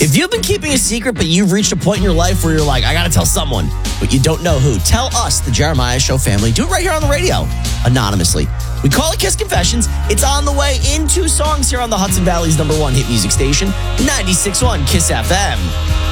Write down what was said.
If you've been keeping a secret, but you've reached a point in your life where you're like, I got to tell someone, but you don't know who, tell us, the Jeremiah Show family. Do it right here on the radio, anonymously. We call it Kiss Confessions. It's on the way in 2 songs here on the Hudson Valley's #1 hit music station, 96.1 Kiss FM.